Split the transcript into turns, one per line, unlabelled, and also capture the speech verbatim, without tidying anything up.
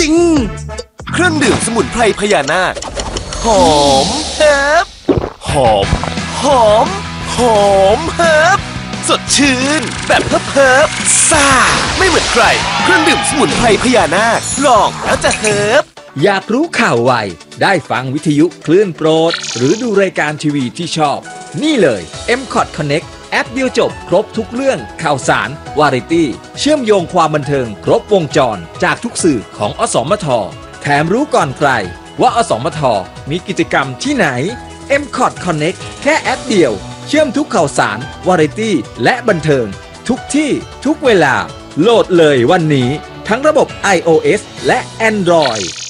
ริงๆเครื่องดื่มสมุนไพรพญานาคหอมเฮิบหอมหอมหอมเฮิบสดชื่นแบบเพิบเพิบซ่าไม่เหมือนใครเครื่องดื่มสมุนไพรพญานาคลองแล้วจะเฮิบ
อยากรู้ข่าวไวได้ฟังวิทยุคลื่นโปรดหรือดูรายการทีวีที่ชอบนี่เลย เอ็ม คอท Connect แอปเดียวจบครบทุกเรื่องข่าวสารวาไรตี้เชื่อมโยงความบันเทิงครบวงจรจากทุกสื่อของอสมทแถมรู้ก่อนใครว่าอสมทมีกิจกรรมที่ไหน เอ็ม คอท Connect แค่แอปเดียวเชื่อมทุกข่าวสารวาไรตี้และบันเทิงทุกที่ทุกเวลาโหลดเลยวันนี้ทั้งระบบ ไอ โอ เอส และ Android